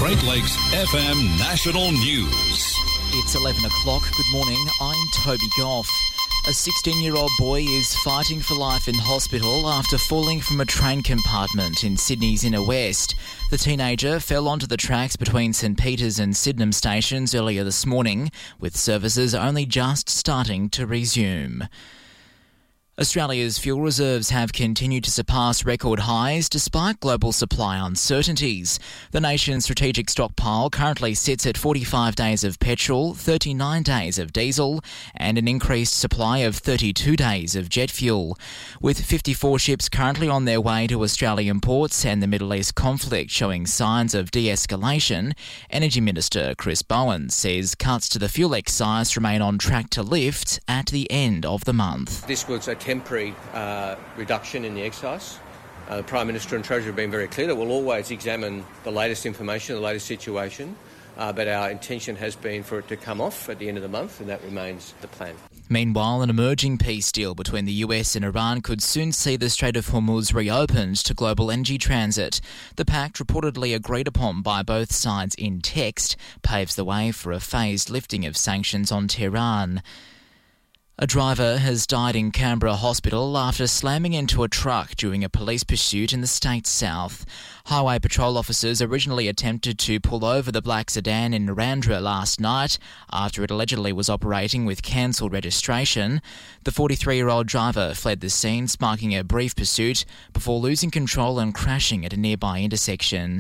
Great Lakes FM National News. It's 11 o'clock. Good morning. I'm Toby Goff. A 16-year-old boy is fighting for life in hospital after falling from a train compartment in Sydney's inner west. The teenager fell onto the tracks between St Peters and Sydenham stations earlier this morning, with services only just starting to resume. Australia's fuel reserves have continued to surpass record highs despite global supply uncertainties. The nation's strategic stockpile currently sits at 45 days of petrol, 39 days of diesel, and an increased supply of 32 days of jet fuel. With 54 ships currently on their way to Australian ports and the Middle East conflict showing signs of de-escalation, Energy Minister Chris Bowen says cuts to the fuel excise remain on track to lift at the end of the month. This was a temporary reduction in the excise. The Prime Minister and Treasurer have been very clear that we'll always examine the latest information, the latest situation, but our intention has been for it to come off at the end of the month, and that remains the plan. Meanwhile, an emerging peace deal between the US and Iran could soon see the Strait of Hormuz reopened to global energy transit. The pact, reportedly agreed upon by both sides in text, paves the way for a phased lifting of sanctions on Tehran. A driver has died in Canberra Hospital after slamming into a truck during a police pursuit in the state's south. Highway patrol officers originally attempted to pull over the black sedan in Narrandera last night after it allegedly was operating with cancelled registration. The 43-year-old driver fled the scene, sparking a brief pursuit before losing control and crashing at a nearby intersection.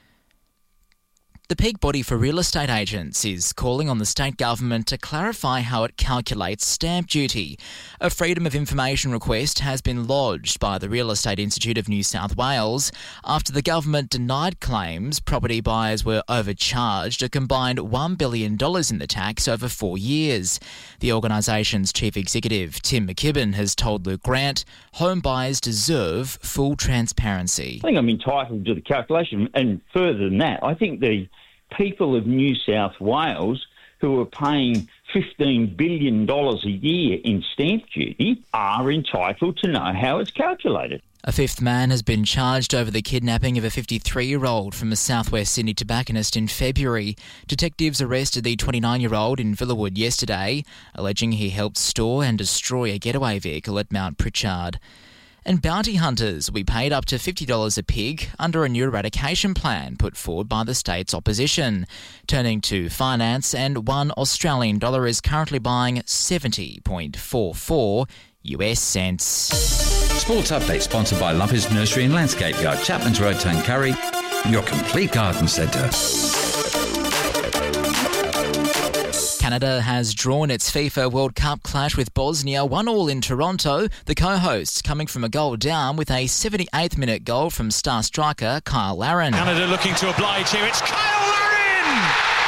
The peak body for real estate agents is calling on the state government to clarify how it calculates stamp duty. A Freedom of Information request has been lodged by the Real Estate Institute of New South Wales after the government denied claims property buyers were overcharged a combined $1 billion in the tax over 4 years. The organisation's chief executive, Tim McKibben, has told Luke Grant home buyers deserve full transparency. I think I'm entitled to the calculation, and further than that, I think the people of New South Wales who are paying $15 billion a year in stamp duty are entitled to know how it's calculated. A fifth man has been charged over the kidnapping of a 53-year-old from a southwest Sydney tobacconist in February. Detectives arrested the 29-year-old in Villawood yesterday, alleging he helped store and destroy a getaway vehicle at Mount Pritchard. And bounty hunters will be paid up to $50 a pig under a new eradication plan put forward by the state's opposition. Turning to finance, and $1 Australian dollar is currently buying 70.44 US cents. Sports Update sponsored by Lumpers Nursery and Landscape Yard, Chapman's Road, Tuncurry, your complete garden centre. Canada has drawn its FIFA World Cup clash with Bosnia 1-1 in Toronto, the co-hosts coming from a goal down with a 78th minute goal from star striker Kyle Larin. Canada looking to oblige here, it's Kyle Larin!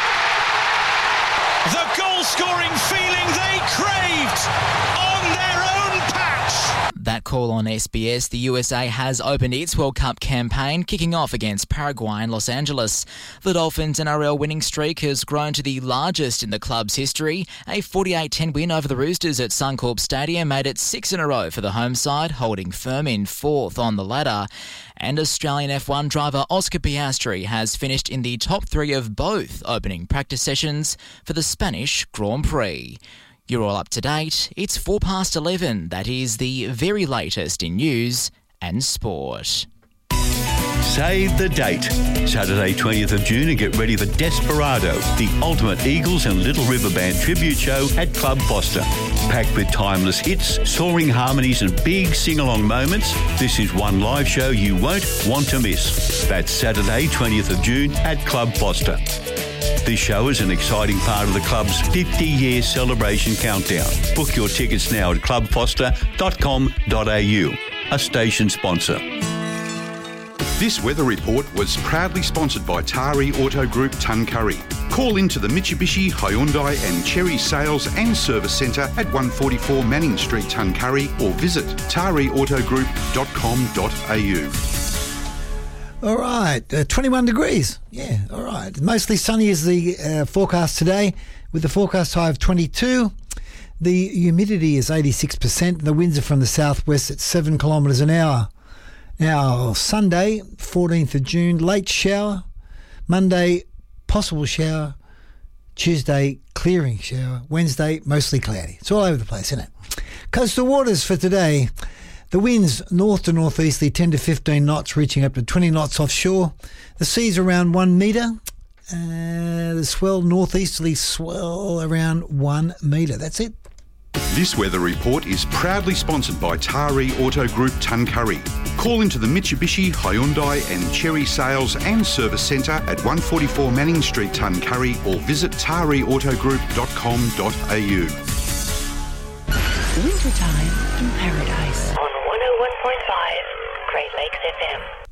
The goal-scoring feeling they craved on their own patch! That call on SBS, the USA has opened its World Cup campaign, kicking off against Paraguay in Los Angeles. The Dolphins' NRL winning streak has grown to the largest in the club's history. A 48-10 win over the Roosters at Suncorp Stadium made it 6 in a row for the home side, holding firm in fourth on the ladder. And Australian F1 driver Oscar Piastri has finished in the top 3 of both opening practice sessions for the Spanish Grand Prix. You're all up to date. It's 11:04. That is the very latest in news and sport. Save the date. Saturday 20th of June and get ready for Desperado, the ultimate Eagles and Little River Band tribute show at Club Foster. Packed with timeless hits, soaring harmonies and big sing-along moments, this is one live show you won't want to miss. That's Saturday 20th of June at Club Foster. This show is an exciting part of the club's 50-year celebration countdown. Book your tickets now at clubfoster.com.au, a station sponsor. This weather report was proudly sponsored by Tari Auto Group Tuncurry. Call into the Mitsubishi, Hyundai and Chery Sales and Service Centre at 144 Manning Street, Tuncurry, or visit tariautogroup.com.au. All right, 21 degrees. Yeah, all right. Mostly sunny is the forecast today, with the forecast high of 22. The humidity is 86%. The winds are from the southwest at 7 kilometres an hour. Now, Sunday, 14th of June, late shower Monday, possible shower. Tuesday, clearing shower. Wednesday, mostly cloudy. It's all over the place, isn't it? Coastal waters for today. The winds north to northeasterly 10 to 15 knots, reaching up to 20 knots offshore. The sea's around 1 metre. The swell northeasterly swell around 1 metre. That's it. This weather report is proudly sponsored by Tari Auto Group Tuncurry. Call into the Mitsubishi, Hyundai and Cherry Sales and Service Centre at 144 Manning Street, Tuncurry, or visit tariautogroup.com.au. Wintertime in Paradise on 101.5 Great Lakes FM.